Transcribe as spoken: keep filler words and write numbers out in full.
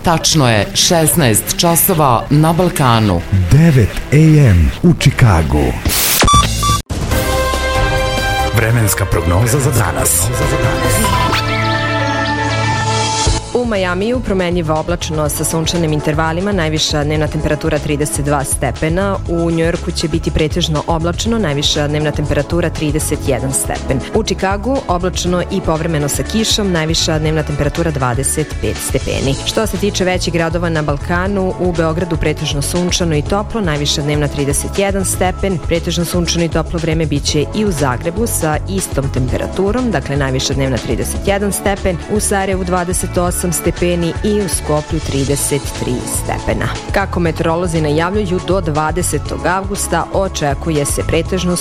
Tačno je šesnaest časova na Balkanu. devet a m u Čikagu. Vremenska prognoza za danas. U Majamiju promenljiva oblačno sa sunčanim intervalima, najviša dnevna temperatura trideset dva stepena. U Njujorku će biti pretežno oblačno, najviša dnevna temperatura trideset jedan stepen. U Čikagu oblačno i povremeno sa kišom, najviša dnevna temperatura dvadeset pet stepeni. Što se tiče većih gradova na Balkanu, u Beogradu pretežno sunčano i toplo, najviša dnevna trideset jedan stepen, pretežno sunčano i toplo vreme biće i u Zagrebu sa istom temperaturom, dakle najviša dnevna trideset jedan stepen, u Sarajevu dvadeset osam stepeni i u Skoplju trideset tri stepena. Kako meteorolozi najavljuju, do dvadesetog avgusta očekuje se pretežno